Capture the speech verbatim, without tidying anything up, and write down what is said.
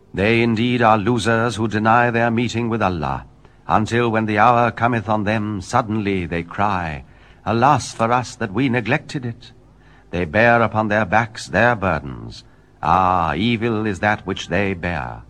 They indeed are losers who deny their meeting with Allah, until when the hour cometh on them, suddenly they cry, Alas for us that we neglected it! They bear upon their backs their burdens. Ah, evil is that which they bear.